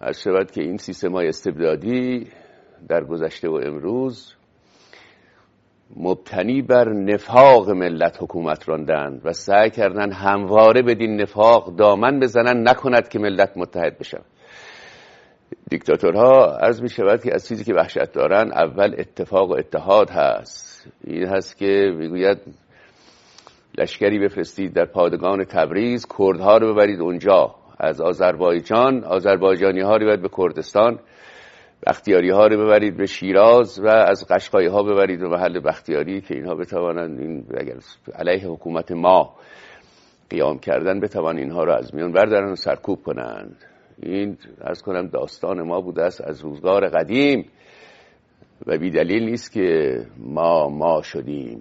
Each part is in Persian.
عرض شود که این سیستم‌های استبدادی در گذشته و امروز مبتنی بر نفاق ملت حکومت راندند و سعی کردن همواره بدین نفاق دامن بزنن نکند که ملت متحد بشن. دیکتاتورها عرض می شود که از چیزی که وحشت دارن اول اتفاق و اتحاد هست. این هست که میگوید لشکری بفرستید در پادگان تبریز، کردها رو ببرید اونجا، از آذربایجان آذربایجانی ها رو ببرید به کردستان، بختیاری ها رو ببرید به شیراز و از قشقایی ها ببرید به محل بختیاری که اینها بتوانند این اگر علیه حکومت ما قیام کردن بتوان اینها رو از میان بردارن و سرکوب کنند. این عرض کنم داستان ما بوده است از روزگار قدیم و بی دلیل نیست که ما شدیم.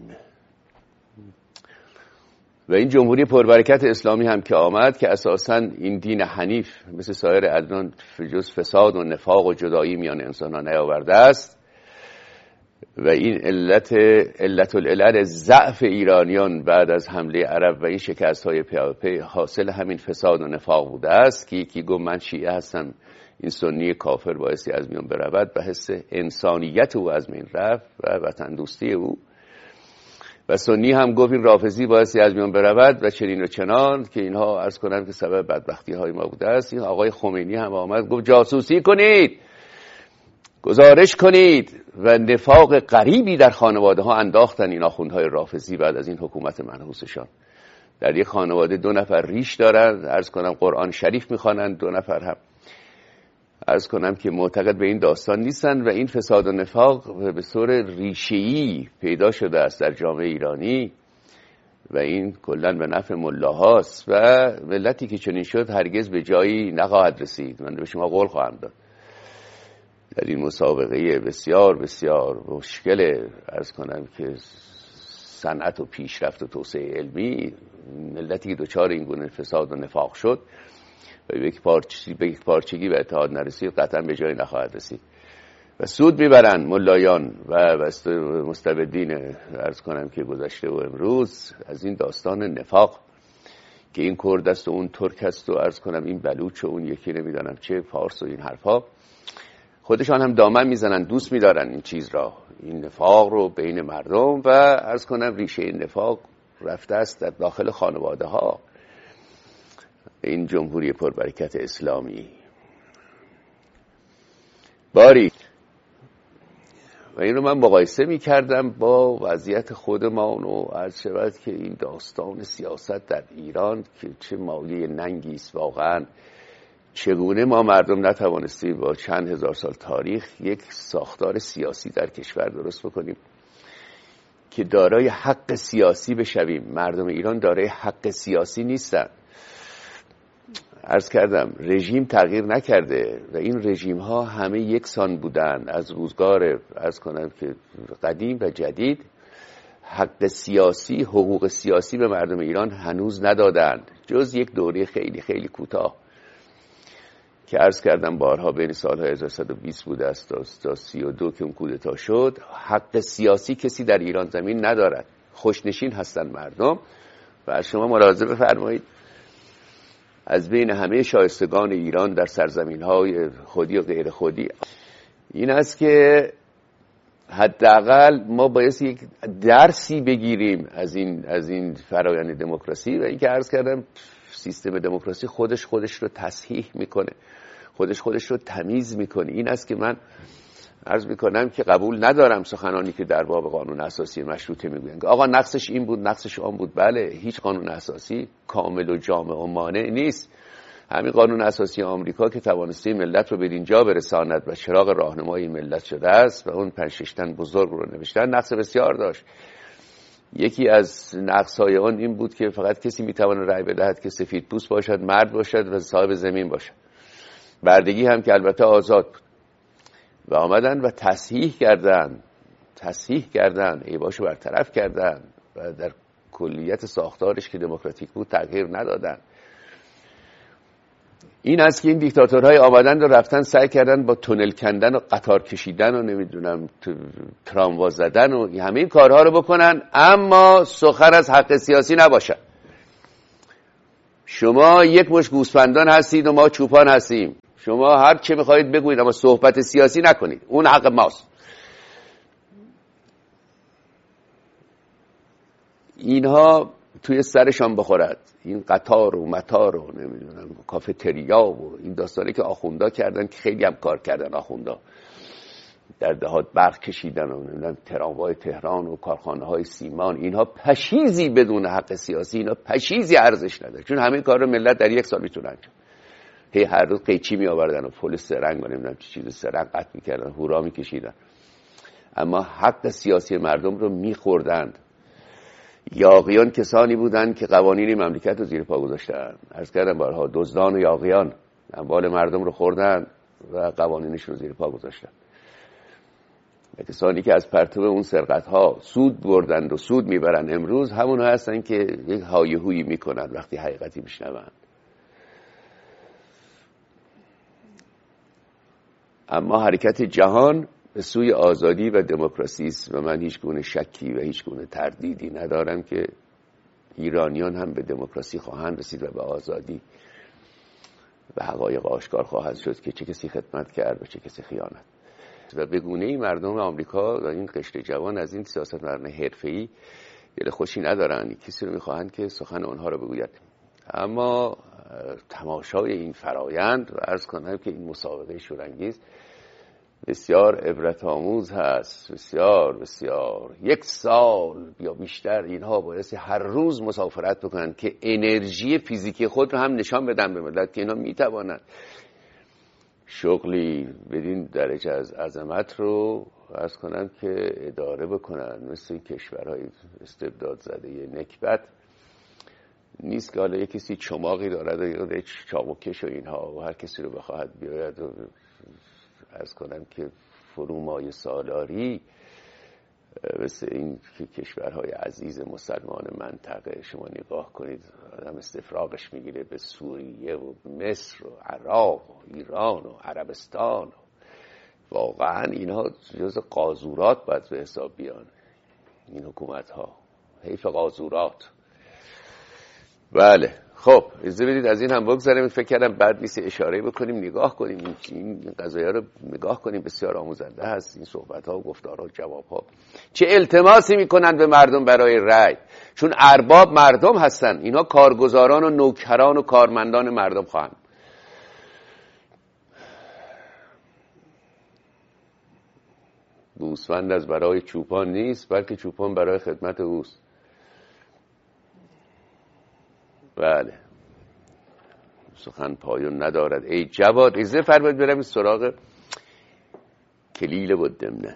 و این جمهوری پربرکت اسلامی هم که آمد که اساساً این دین حنیف مثل سایر ادیان جز فساد و نفاق و جدایی میان انسان‌ها نیاورده است و این علت العلل ضعف ایرانیان بعد از حمله عرب و این شکست‌های پیاپی حاصل همین فساد و نفاق بوده است که یکی گفت من شیعه هستم، این سنی کافر بایستی از میان برود و حس انسانیت او از میان رفت و وطن دوستی او، و سنی هم گفت این رافضی بایستی از میان برود و چنین و چنان که اینها عرض کنم که سبب بدبختی های ما بوده است. این آقای خمینی هم آمد گفت جاسوسی کنید، گزارش کنید و نفاق غریبی در خانواده ها انداختن این آخوندهای رافضی بعد از این حکومت منحوسشان. در یک خانواده 2 نفر ریش دارند، عرض کنم قرآن شریف میخوانند، 2 نفر هم عرض کنم که معتقد به این داستان نیستن و این فساد و نفاق به صور ریشه‌ای پیدا شده است در جامعه ایرانی و این کلاً به نفع ملاهاست و ملتی که چنین شد هرگز به جایی نخواهد رسید. من به شما قول خواهم داد در این مسابقه بسیار بسیار مشکل عرض کنم که صنعت و پیشرفت و توسعه علمی، ملتی که دچار این گونه فساد و نفاق شد و به یک پارچگی و اتحاد نرسید قطعا به جایی نخواهد رسید و سود میبرن ملایان و مستبدین عرض کنم که گذشته و امروز از این داستان نفاق که این کرد است و اون ترک است و عرض کنم این بلوچ و اون یکی نمیدانم چه فارس و این حرفا. خودشان هم دامن میزنن، دوست میدارن این چیز را، این نفاق رو بین مردم و عرض کنم ریشه این نفاق رفته است در داخل خانواده ها. این جمهوری پربرکت اسلامی باری و این رو من مقایسه می کردم با وضعیت خودمان و عرض شود که این داستان سیاست در ایران که چه مایه ننگی است واقعا، چگونه ما مردم نتوانستیم با چند هزار سال تاریخ یک ساختار سیاسی در کشور درست بکنیم که دارای حق سیاسی بشویم. مردم ایران دارای حق سیاسی نیستن. عرض کردم رژیم تغییر نکرده و این رژیم ها همه یکسان بودن از روزگار عرض کنم که قدیم و جدید. حق سیاسی، حقوق سیاسی به مردم ایران هنوز ندادند جز یک دوره خیلی خیلی کوتاه که عرض کردم بارها بین سالهای 1120 بوده است تا 32 که اون کودتا شد. حق سیاسی کسی در ایران زمین ندارد، خوشنشین هستن مردم. و شما ملاحظه بفرمایید از بین همه شایستگان ایران در سرزمین‌های خودی و غیر خودی این است که حداقل ما باید یک درسی بگیریم از این فرآیند دموکراسی و اینکه عرض کردم سیستم دموکراسی خودش رو تصحیح میکنه، خودش رو تمیز میکنه. این است که من عرض میکنم که قبول ندارم سخنانی که در باب قانون اساسی مشروطه میگوین که آقا نقصش این بود نقصش آن بود. بله، هیچ قانون اساسی کامل و جامع و مانع نیست. همین قانون اساسی آمریکا که توانسته ملت رو به اینجا برساند و چراغ راهنمای ملت شده است و اون 5-6 تن بزرگ رو نوشتن، نقص بسیار داشت. یکی از نقص‌های آن این بود که فقط کسی میتواند رأی بدهد که سفید پوست باشد، مرد باشد و صاحب زمین باشد. بردگی هم که البته آزاد بود و آمدن و تصحیح کردن عیباشو برطرف کردن و در کلیت ساختارش که دموکراتیک بود تغییر ندادن. این است که این دیکتاتورهای آمدن و رفتن سعی کردن با تونل کندن و قطار کشیدن و نمیدونم تراموا زدن و همه این کارها رو بکنن اما سخن از حق سیاسی نباشد. شما یک مش گوسفندان هستید و ما چوپان هستیم. شما هر چه میخواهید بگویید اما صحبت سیاسی نکنید، اون حق ماست. اینها توی سرشان بخورد، این قطار و مطار و نمیدونم کافتریا و این داستانی که آخوندا کردن که خیلی هم کار کردن. آخوندا در دهات برق کشیدن و نمیدونم تراموای تهران و کارخانه های سیمان، اینها پشیزی بدون حق سیاسی، اینا پشیزی ارزش نداره، چون همه کار رو ملت در یک سال میتونن انجام. هی هر روز قیچی می آوردن و پل سرنگ و نمیدونم چه چیز سرنگ قطع میکردن، هورا میکشیدن، اما حق سیاسی مردم رو میخوردند. یاغیان کسانی بودند که قوانین مملکت رو زیر پا گذاشتن. عرض کردم بارها، دزدان و یاغیان اموال مردم رو خوردن و قوانینش رو زیر پا گذاشتن. کسانی که از پرتو اون سرقت‌ها سود بردند و سود میبرند امروز همونها هستن که یک هایهویی میکنن وقتی حقیقتی میشنوند. اما حرکت جهان به سوی آزادی و دموکراسی است و من هیچ گونه شکی و هیچ گونه تردیدی ندارم که ایرانیان هم به دموکراسی خواهند رسید و به آزادی و حقایق آشکار خواهد شد که چه کسی خدمت کرد و چه کسی خیانت. و به گونه‌ای مردم آمریکا و این قشر جوان از این سیاستمداران حرفه‌ای دل خوشی ندارن، کسی رو می‌خواهند که سخن آنها رو بگوید. اما تماشای این فرایند و عرض کنم که این مسابقه شورانگیز بسیار عبرت آموز هست، بسیار بسیار. یک سال یا بیشتر اینها باعث هر روز مسافرت بکنن که انرژی فیزیکی خود رو هم نشان بدن به ملت که اینا میتوانند شغلی بدین درجه از عظمت رو عرض کنم که اداره بکنن. مثل کشورهای استبداد زده نکبت نیست که حالا یک کسی چماقی دارد و یک چاقوکش و اینها و هر کسی رو بخواهد بیاید و عرض کنم که فرومایه سالاری مثل این که کشورهای عزیز مسلمان منطقه شما نگاه کنید، آدم استفراغش میگیره به سوریه و مصر و عراق و ایران و عربستان و واقعا اینها جز قاذورات باید به حساب بیان این حکومت ها. حیف قاذورات. بله خب اجازه بدید از این هم بگذاریم. فکر کردم بعد نیست اشاره بکنیم، نگاه کنیم این قضایا رو نگاه کنیم، بسیار آموزنده هست این صحبت ها و گفتارها و جواب ها. چه التماسی میکنند به مردم برای رأی، چون ارباب مردم هستن، اینا کارگزاران و نوکران و کارمندان مردم خواهند. گوسفند از برای چوپان نیست بلکه چوپان برای خدمت اوست. بله سخن پایان ندارد ای جواد. اجازه فرمایید برم این سراغ کلیله و دمنه،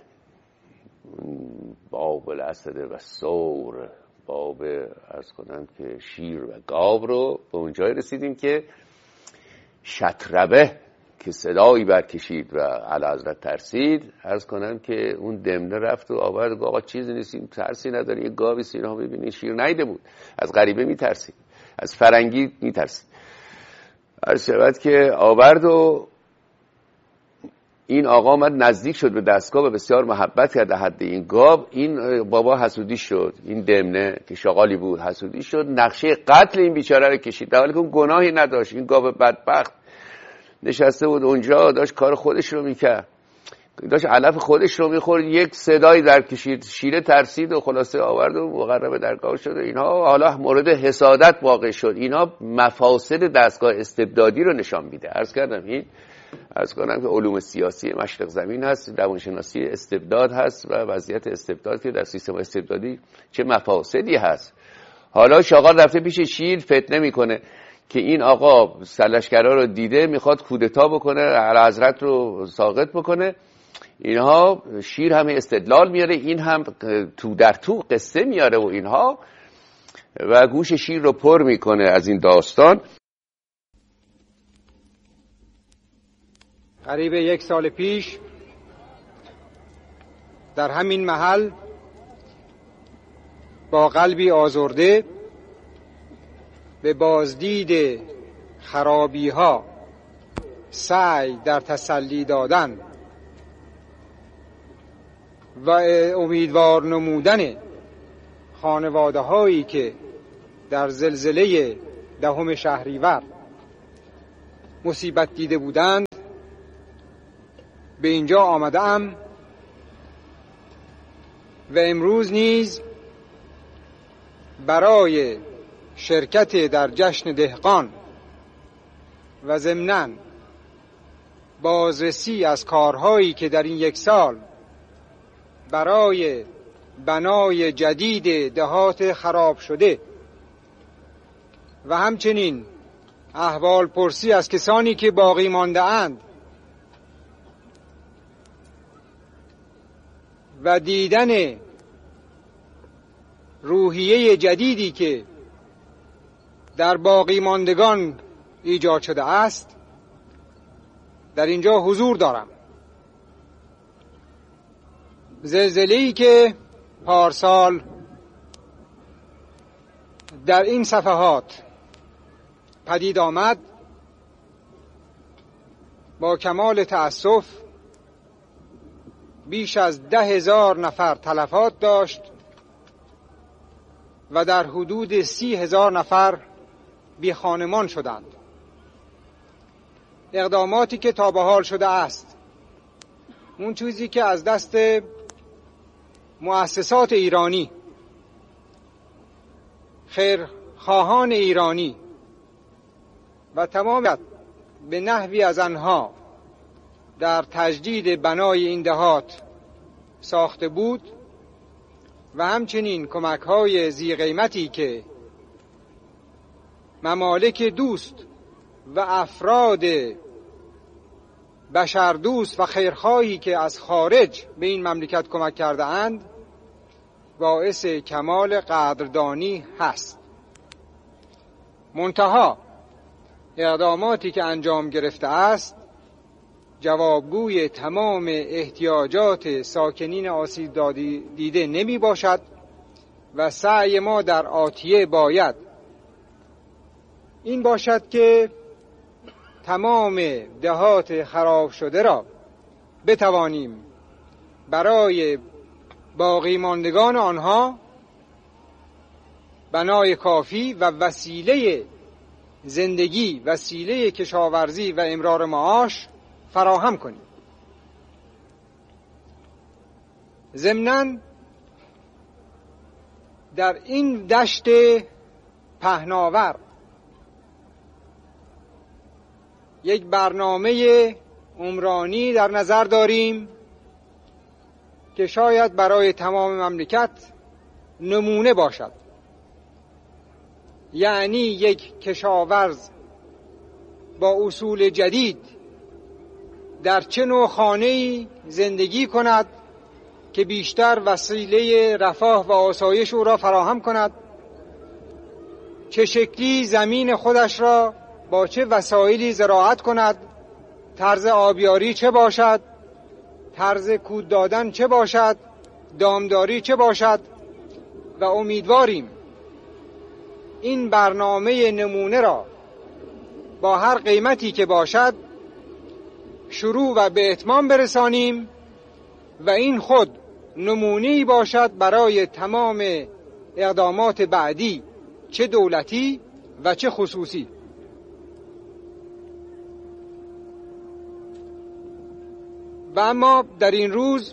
باب الاسد و ثور، باب عرض کنم که شیر و گاو رو به اونجای رسیدیم که شطربه که صدایی برکشید و اعلیحضرت ترسید. عرض کنم که اون دمنه رفت و آورد آقا چیزی نیست، ترسی نداره، یه گاوی سینها ببینید شیر نیده بود، از غریبه میترسید، از فرنگی میترسید. عرض شود که آورد و این آقا آمد نزدیک شد به دستگاه و بسیار محبت کرد در حد این گاو. این بابا حسودی شد، این دمنه که شغالی بود حسودی شد، نقشه قتل این بیچاره رو کشید در حالی که اون گناهی نداشت. این گاو بدبخت نشسته بود اونجا داشت کار خودش رو میکرد، داشت علف خودش رو میخورد، یک صدایی در کشید، شیره ترسید و خلاصه آورد و مقرب درگاه شد. اینها حالا مورد حسادت واقع شد. اینا مفاسد دستگاه استبدادی رو نشان میده. عرض کردم این عرض کنم که علوم سیاسی مشرق زمین هست، روانشناسی استبداد هست و وضعیت استبداد که در سیستم استبدادی چه مفاسدی هست. حالا شاغال رفته پیش شیر فتنه میکنه که این آقا سلشگرا رو دیده میخواد کودتا بکنه، اعلیحضرت رو ساقط بکنه. اینها شیر همه استدلال میاره، این هم تو در تو قصه میاره و اینها و گوش شیر رو پر میکنه از این داستان. قریب 1 سال پیش در همین محل با قلبی آزرده به بازدید خرابی ها سعی در تسلی دادن و امیدوار نمودن خانواده هایی که در زلزله 10 شهریور مصیبت دیده بودند به اینجا آمده‌ام و امروز نیز برای شرکت در جشن دهقان و ضمناً بازرسی از کارهایی که در این 1 سال برای بنای جدید دهات خراب شده و همچنین احوال پرسی از کسانی که باقی مانده اند و دیدن روحیه جدیدی که در باقی ماندگان ایجاد شده است در اینجا حضور دارم. زلزله‌ای که پارسال در این صفحات پدید آمد با کمال تأسف بیش از 10,000 نفر تلفات داشت و در حدود 30,000 نفر بی خانمان شدند. اقداماتی که تا به حال شده است، اون چیزی که از دست مؤسسات ایرانی، خیرخواهان ایرانی و تمام به نحوی از آنها در تجدید بنای این دهات ساخته بود و همچنین کمک‌های ذی قیمتی که ممالک دوست و افراد بشردوست و خیرخواهی که از خارج به این مملکت کمک کرده اند باعث کمال قدردانی هست. منتها اقداماتی که انجام گرفته است جوابگوی تمام احتیاجات ساکنین آسیب دیده نمی باشد و سعی ما در آتیه باید این باشد که تمام دهات خراب شده را بتوانیم برای باقی ماندگان آنها بنای کافی و وسیله زندگی، وسیله کشاورزی و امرار معاش فراهم کنیم. ضمناً در این دشت پهناور یک برنامه عمرانی در نظر داریم که شاید برای تمام مملکت نمونه باشد. یعنی یک کشاورز با اصول جدید در چه نوع خانه‌ای زندگی کند که بیشتر وسیله رفاه و آسایش او را فراهم کند، چه شکلی زمین خودش را با چه وسایلی زراعت کند، طرز آبیاری چه باشد، طرز کود دادن چه باشد، دامداری چه باشد و امیدواریم این برنامه نمونه را با هر قیمتی که باشد شروع و به اتمام برسانیم و این خود نمونه‌ای باشد برای تمام اقدامات بعدی، چه دولتی و چه خصوصی. و اما در این روز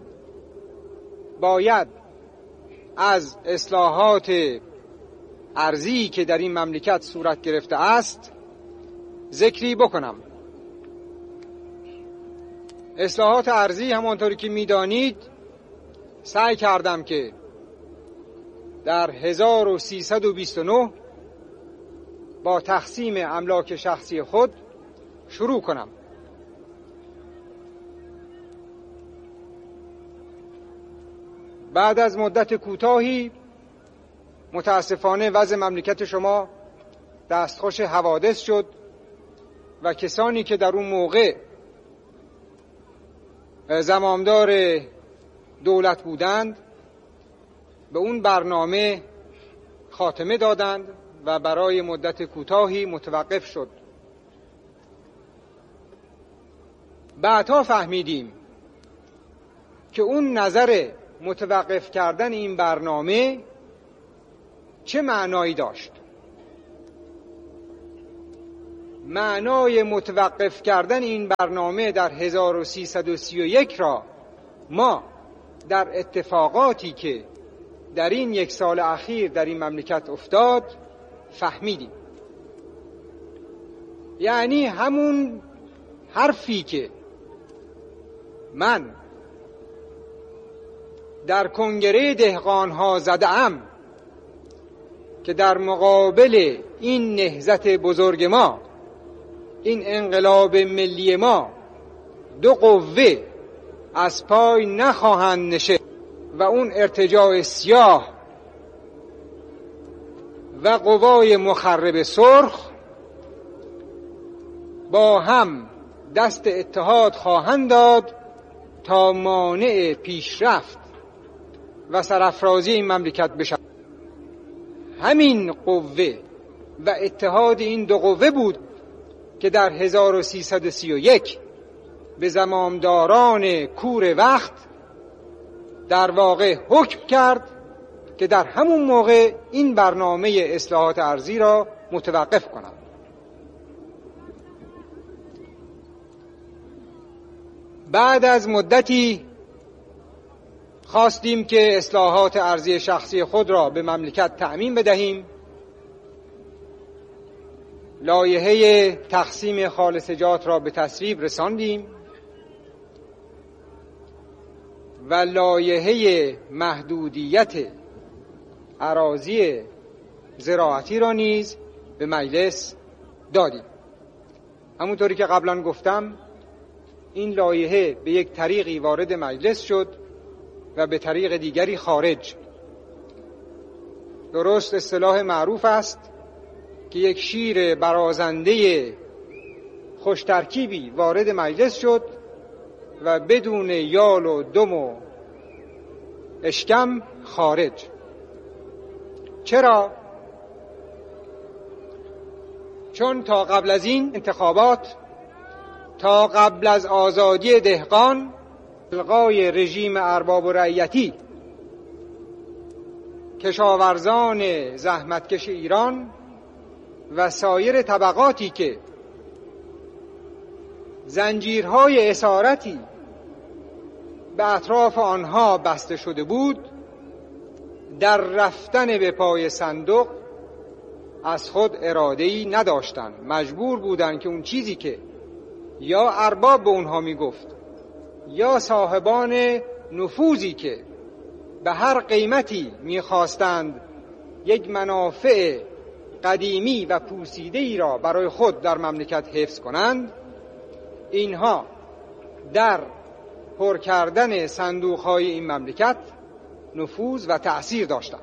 باید از اصلاحات ارضی که در این مملکت صورت گرفته است ذکری بکنم. اصلاحات ارضی همانطوری که می‌دانید سعی کردم که در 1329 با تقسیم املاک شخصی خود شروع کنم. بعد از مدت کوتاهی متاسفانه وضع مملکت شما دستخوش حوادث شد و کسانی که در اون موقع زمامدار دولت بودند به اون برنامه خاتمه دادند و برای مدت کوتاهی متوقف شد. بعدها فهمیدیم که اون نظر متوقف کردن این برنامه چه معنایی داشت معنای متوقف کردن این برنامه در 1331 را ما در اتفاقاتی که در این 1 سال اخیر در این مملکت افتاد فهمیدیم. یعنی همون حرفی که من در کنگره دهقانها زدم که در مقابل این نهضت بزرگ ما، این انقلاب ملی ما، 2 قوه از پای نخواهند نشست و اون ارتجاع سیاه و قوای مخرب سرخ با هم دست اتحاد خواهند داد تا مانع پیشرفت و سرافرازی این مملکت بشود. همین قوه و اتحاد این 2 قوه بود که در 1331 به زمامداران کور وقت در واقع حکم کرد که در همون موقع این برنامه اصلاحات ارضی را متوقف کنند. بعد از مدتی خواستیم که اصلاحات ارضی شخصی خود را به مملکت تأمین بدهیم. لایحه تقسیم خالصجات را به تصویب رساندیم و لایحه محدودیت اراضی زراعتی را نیز به مجلس دادیم. همونطوری که قبلا گفتم این لایحه به یک طریقی وارد مجلس شد و به طریق دیگری خارج. درست اصطلاح معروف است که یک شیر برازنده خوش ترکیبی وارد مجلس شد و بدون یال و دم و اشکم خارج. چرا؟ چون تا قبل از این انتخابات، تا قبل از آزادی دهقان، الغای رژیم ارباب و رعیتی، کشاورزان زحمتکش ایران و سایر طبقاتی که زنجیرهای اسارتی به اطراف آنها بسته شده بود، در رفتن به پای صندوق از خود اراده‌ای نداشتند. مجبور بودند که اون چیزی که یا ارباب به اونها میگفت یا صاحبان نفوذی که به هر قیمتی میخواستند یک منافع قدیمی و پوسیده‌ای را برای خود در مملکت حفظ کنند، اینها در پر کردن صندوق‌های این مملکت نفوذ و تأثیر داشتند.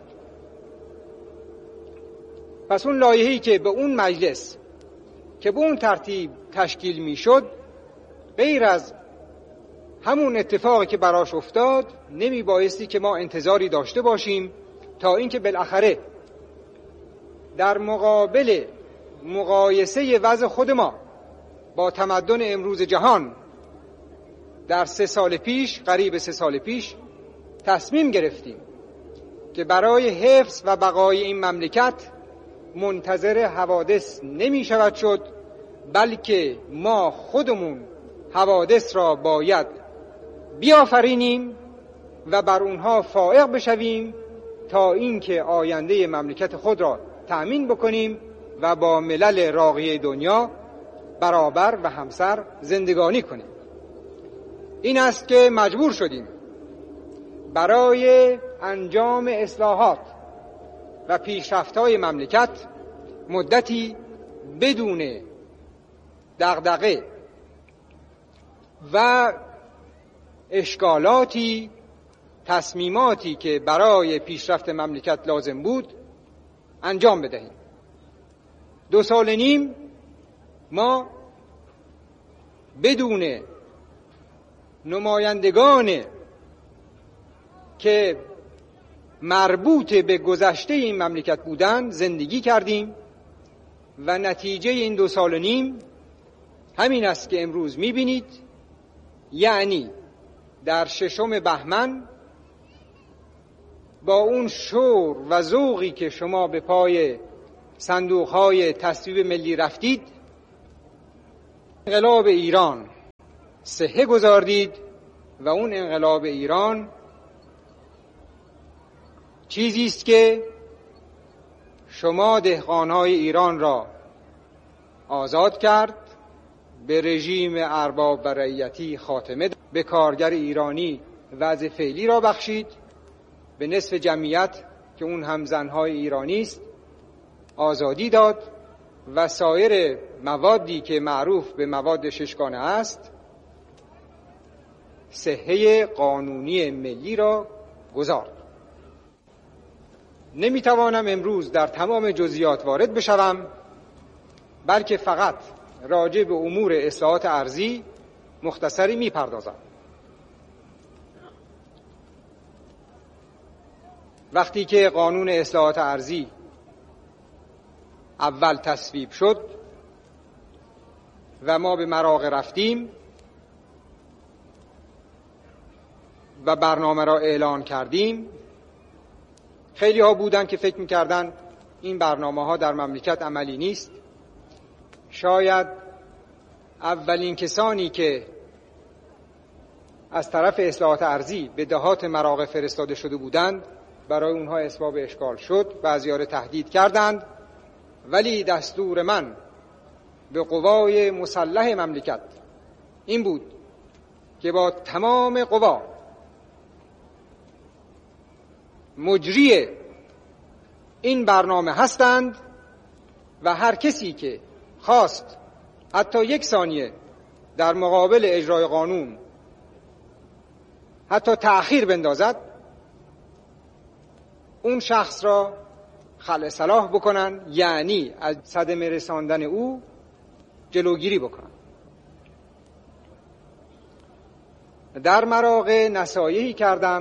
پس اون لایحه‌ای که به اون مجلس که به اون ترتیب تشکیل میشد، غیر از همون اتفاقی که براش افتاد، نمی بایستی که ما انتظاری داشته باشیم تا اینکه بالاخره در مقابل مقایسه وضع خود ما با تمدن امروز جهان در 3 سال پیش، قریب 3 سال پیش، تصمیم گرفتیم که برای حفظ و بقای این مملکت منتظر حوادث نمی شود شد، بلکه ما خودمون حوادث را باید بیافرینیم و بر اونها فائق بشویم تا اینکه آینده مملکت خود را تأمین بکنیم و با ملل راقی دنیا برابر و همسر زندگانی کنیم. این است که مجبور شدیم برای انجام اصلاحات و پیشرفت‌های مملکت مدتی بدون دغدغه و اشکالاتی، تصمیماتی که برای پیشرفت مملکت لازم بود انجام بدهیم. 2 سال و نیم ما بدون نمایندگان که مربوط به گذشته این مملکت بودند زندگی کردیم و نتیجه این 2 سال و نیم همین است که امروز می‌بینید. یعنی در 6 بهمن با اون شور و ذوقی که شما به پای صندوق‌های تصویب ملی رفتید، انقلاب ایران صحه گذاردید و اون انقلاب ایران چیزی است که شما دهقانهای ایران را آزاد کرد، به رژیم ارباب و رعیتی خاتمه داد، به کارگر ایرانی وضع فعلی را بخشید، به نصف جمعیت که اون هم زنهای ایرانی است آزادی داد و سایر موادی که معروف به مواد ششگانه است صحه قانونی ملی را گذارد. نمیتوانم امروز در تمام جزئیات وارد بشوم، بلکه فقط راجع به امور اصلاحات ارضی مختصری میپردازم. وقتی که قانون اصلاحات ارضی اول تصویب شد و ما به مراغ رفتیم و برنامه را اعلان کردیم، خیلی ها بودن که فکر میکردن این برنامه ها در مملکت عملی نیست. شاید اولین کسانی که از طرف اصلاحات ارضی به دهات مراغ فرستاده شده بودند برای اونها اسباب اشکال شد، بعضی‌ها را تهدید کردند، ولی دستور من به قوای مسلح مملکت این بود که با تمام قوا مجری این برنامه هستند و هر کسی که خواست حتی یک ثانیه در مقابل اجرای قانون حتی تأخیر بندازد، اون شخص را خلع سلاح بکنن، یعنی از صدمه رساندن او جلوگیری بکنن. در مراغ نصایحی کردم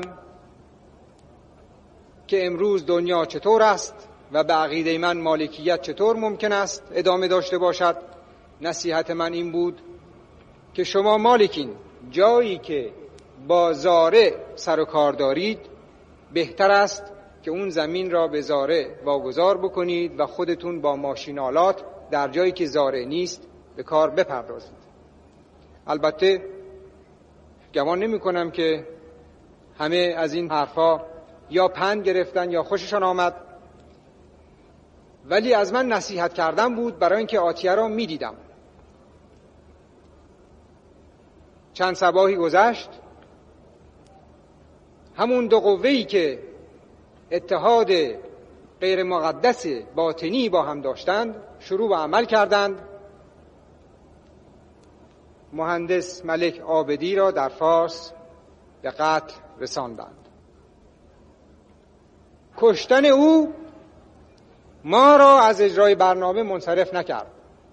که امروز دنیا چطور است و به عقیده من مالکیت چطور ممکن است ادامه داشته باشد. نصیحت من این بود که شما مالکین، جایی که با زارع سر و کار دارید بهتر است که اون زمین را به زارع واگذار بکنید و خودتون با ماشینالات در جایی که زارع نیست به کار بپردازید. البته گمان نمی کنم که همه از این حرفا یا پند گرفتن یا خوششان آمد، ولی از من نصیحت کردن بود برای اینکه آتیه را می دیدم. چند صباحی گذشت، همون دو قوه‌ای که اتحاد غیر مقدس باطنی با هم داشتند شروع به عمل کردند. مهندس ملک عابدی را در فارس به قتل رساندند. کشتن او ما را از اجرای برنامه منصرف نکرد.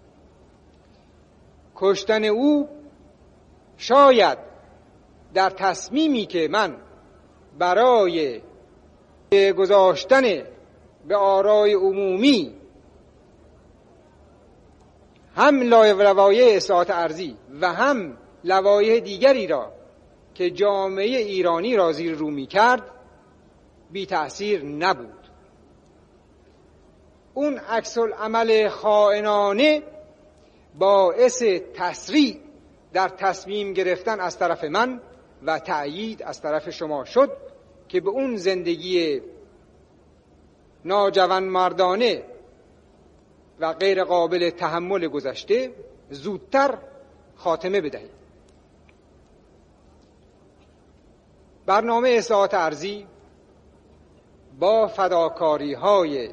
کشتن او شاید در تصمیمی که من برای گذاشتن به آرای عمومی هم لوایح اصلاحات ارضی و هم لوایح دیگری را که جامعه ایرانی را زیر رو می کرد بی تأثیر نبود. اون عکس العمل خائنانه باعث تسریع در تصمیم گرفتن از طرف من و تأیید از طرف شما شد که به اون زندگی ناجوانمردانه و غیر قابل تحمل گذشته زودتر خاتمه بدهید. برنامه اصلاحات ارضی با فداکاری‌های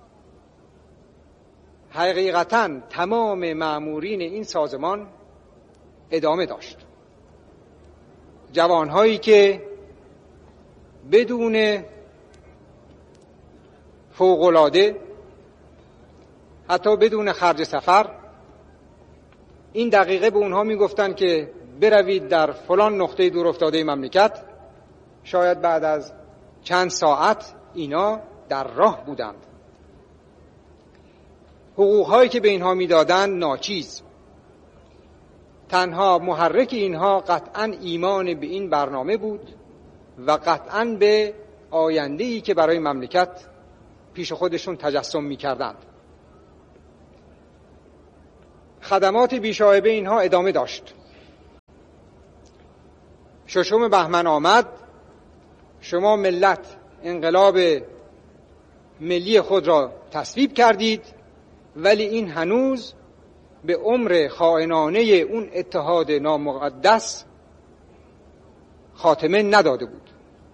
حقیقتاً تمام مأمورین این سازمان ادامه داشت. جوانهایی که بدون فوق‌العاده، حتی بدون خرج سفر، این دقیقه به اونها میگفتن که بروید در فلان نقطه دورافتاده مملکت. شاید بعد از چند ساعت اینا در راه بودند. حقوقهایی که به اینها میدادند ناچیز. تنها محرک اینها قطعاً ایمان به این برنامه بود و قطعاً به آینده‌ای که برای مملکت پیش خودشون تجسم می‌کردند. خدمات بیشایبه اینها ادامه داشت. 6 بهمن آمد، شما ملت انقلاب ملی خود را تصویب کردید، ولی این هنوز به عمر خائنانه اون اتحاد نامقدس خاتمه نداده بود.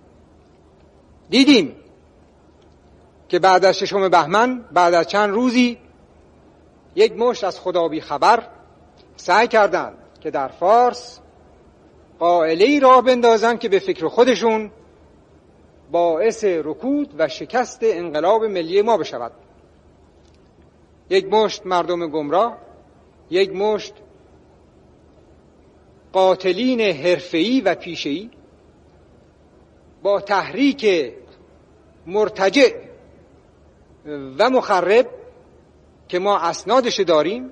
دیدیم که بعد از 6 بهمن، بعد از چند روزی، یک مشت از خدا بی خبر سعی کردند که در فارس قائله‌ای راه بندازند که به فکر خودشون باعث رکود و شکست انقلاب ملی ما بشود. یک مشت مردم گمراه، یک مشت قاتلین حرفه‌ای و پیشه‌ای با تحریک مرتجع و مخرب که ما اسنادش داریم،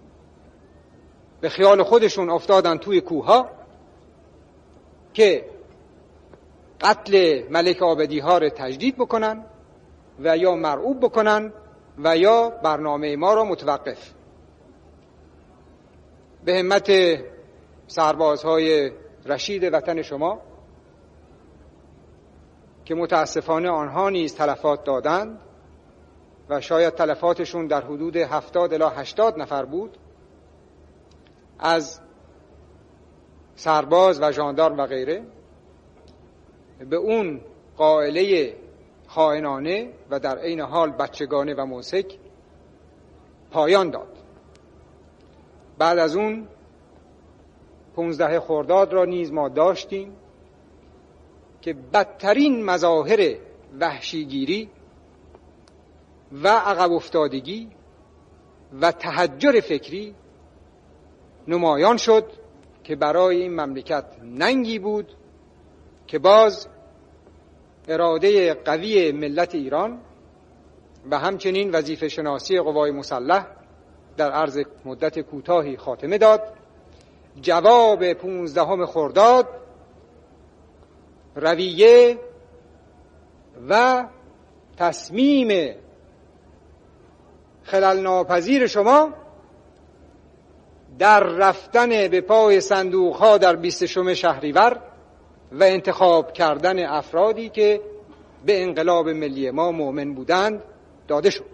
به خیال خودشون افتادن توی کوها که قتل ملک عابدی ها رو تجدید بکنن و یا مرعوب بکنن و یا برنامه ما را متوقف. به همت سربازهای رشید وطن شما که متاسفانه آنها نیز تلفات دادند و شاید تلفاتشون در حدود 70 الی 80 نفر بود، از سرباز و ژاندارم و غیره، به اون قائله خائنانه و در عین حال بچگانه و موسک پایان داد. بعد از اون 15 خرداد را نیز ما داشتیم که بدترین مظاهر وحشیگیری و عقب افتادگی و تحجر فکری نمایان شد که برای این مملکت ننگی بود که باز اراده قوی ملت ایران و همچنین وظیفه شناسی قوای مسلح در عرض مدت کوتاهی خاتمه داد. جواب 15 خرداد رویه و تصمیم خلل ناپذیر شما در رفتن به پای صندوق‌ها در 26 شهریور و انتخاب کردن افرادی که به انقلاب ملی ما مؤمن بودند داده شد.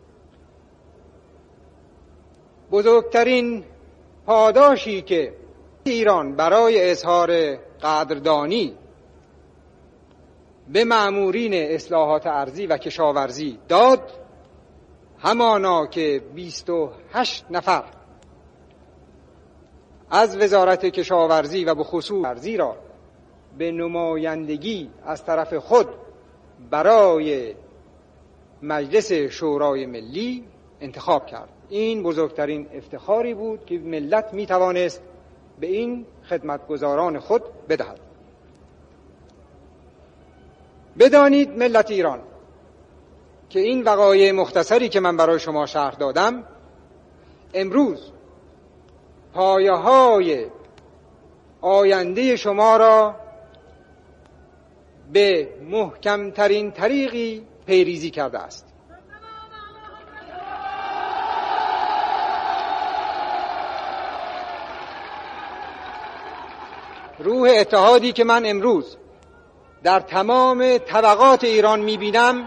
بزرگترین پاداشی که ایران برای اظهار قدردانی به مأمورین اصلاحات ارضی و کشاورزی داد، همانا که 28 نفر از وزارت کشاورزی و به خصوص ارضی را به نمایندگی از طرف خود برای مجلس شورای ملی انتخاب کرد. این بزرگترین افتخاری بود که ملت می توانست به این خدمتگزاران خود بدهد. بدانید ملت ایران که این وقایع مختصری که من برای شما شرح دادم امروز پایه‌های آینده شما را به محکمترین طریقی پیریزی کرده است. روح اتحادی که من امروز در تمام طبقات ایران می‌بینم،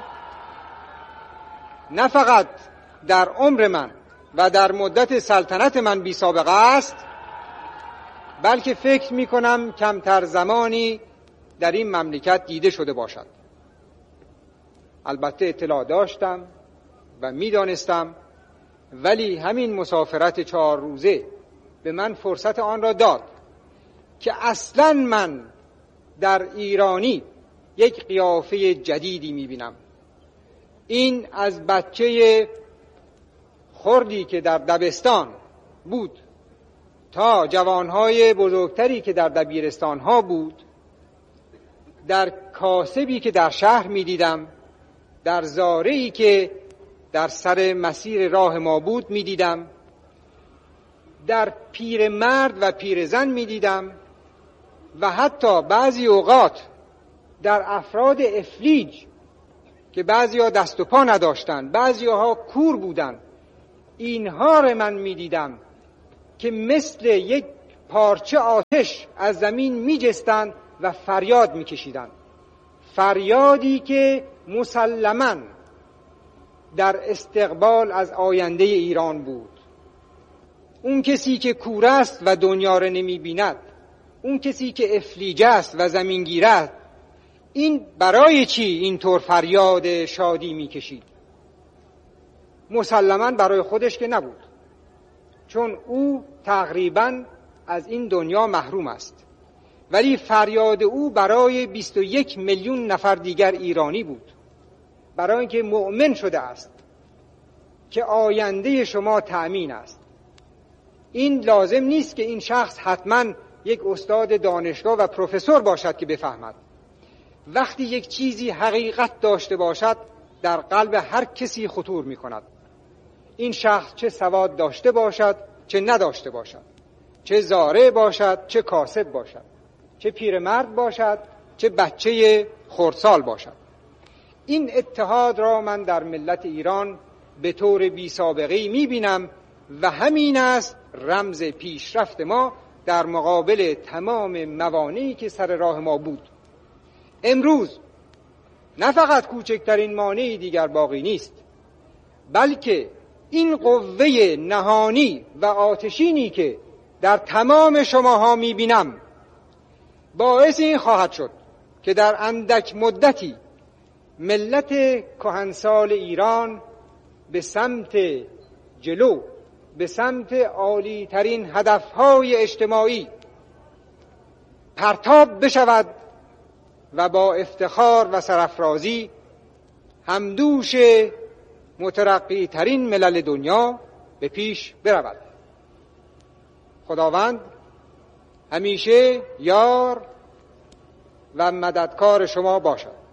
نه فقط در عمر من و در مدت سلطنت من بی سابقه است، بلکه فکر می‌کنم کمتر زمانی در این مملکت دیده شده باشد. البته اطلاع داشتم و می‌دانستم، ولی همین مسافرت 4 روزه به من فرصت آن را داد که اصلاً من در ایرانی یک قیافه جدیدی می‌بینم. این از بچه خردی که در دبستان بود تا جوانهای بزرگتری که در دبیرستانها بود، در کاسبی که در شهر می‌دیدم، در زارعی که در سر مسیر راه ما بود می‌دیدم، در پیرمرد و پیرزن می‌دیدم و حتی بعضی اوقات در افراد افلیج که بعضی‌ها دست و پا نداشتند، بعضی‌ها کور بودند. اینها را من می‌دیدم که مثل یک پارچه آتش از زمین میجستند و فریاد میکشیدند، فریادی که مسلماً در استقبال از آینده ایران بود. اون کسی که کور است و دنیا را نمی‌بیند، اون کسی که افلیج است و زمینگیر است، این برای چی اینطور فریاد شادی میکشید؟ مسلماً برای خودش که نبود، چون او تقریباً از این دنیا محروم است، ولی فریاد او برای 21 میلیون نفر دیگر ایرانی بود، برای اینکه مؤمن شده است که آینده شما تأمین است. این لازم نیست که این شخص حتما یک استاد دانشگاه و پروفسور باشد که بفهمد. وقتی یک چیزی حقیقت داشته باشد در قلب هر کسی خطور می کند. این شخص چه سواد داشته باشد چه نداشته باشد، چه زارع باشد چه کاسب باشد، چه پیرمرد باشد چه بچه خردسال باشد. این اتحاد را من در ملت ایران به طور بی سابقه‌ای می‌بینم و همین است رمز پیشرفت ما در مقابل تمام موانعی که سر راه ما بود. امروز نه فقط کوچکترین مانعی دیگر باقی نیست، بلکه این قوه نهانی و آتشینی که در تمام شماها می‌بینم باعث این خواهد شد که در اندک مدتی ملت کهنسال ایران به سمت جلو، به سمت عالی ترین هدفهای اجتماعی پرتاب بشود و با افتخار و سرافرازی همدوش مترقی ترین ملل دنیا به پیش برود. خداوند همیشه یار و مددکار شما باشد.